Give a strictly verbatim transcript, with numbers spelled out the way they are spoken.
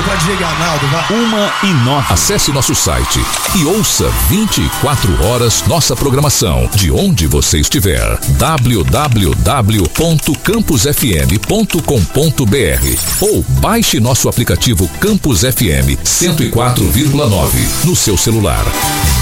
pra desligar, Naldo, vai. Uma e nove. Acesse nosso site e ouça vinte e quatro horas nossa programação, de onde você estiver. w w w ponto campus f m ponto com ponto b r ou baixe nosso aplicativo Campus F M cento e quatro vírgula nove no seu celular.